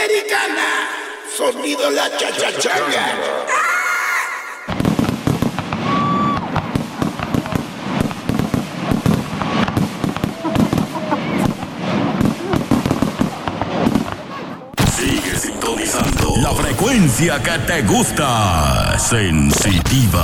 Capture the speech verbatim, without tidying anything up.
Americana. Sonido la chachachanga. La frecuencia que te gusta, sensitiva.